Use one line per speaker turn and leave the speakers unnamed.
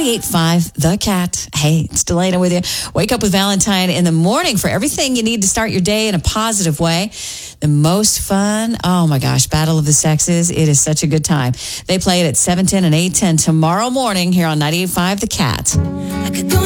98.5 The Cat. Hey, it's Delana with you. Wake up with Valentine in the morning for everything you need to start your day in a positive way. The most fun, oh my gosh, Battle of the Sexes. It is such a good time. They play it at 7:10 and 8:10 tomorrow morning here on 98.5 The Cat. I could go